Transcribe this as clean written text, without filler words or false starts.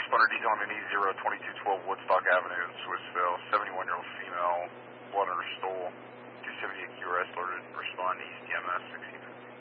responder detail on an E02212 Woodstock Avenue in Swissvale. 71-year-old female, blood on her stool. 278 QRS alerted. Respond East EMS 16